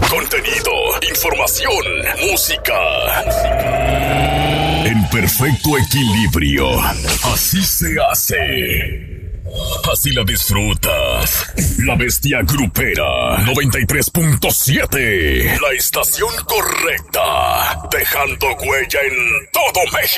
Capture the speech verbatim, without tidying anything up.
Contenido, información, música. En perfecto equilibrio. Así se hace. Así la disfrutas. La Bestia Grupera noventa y tres punto siete. La estación correcta. Dejando huella en todo México.